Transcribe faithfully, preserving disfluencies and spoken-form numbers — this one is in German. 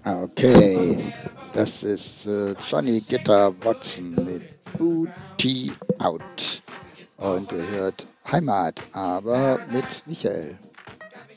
Okay, das ist äh, Johnny Gitter Watson mit Booty Out. Und ihr hört Heimat, aber mit Michael.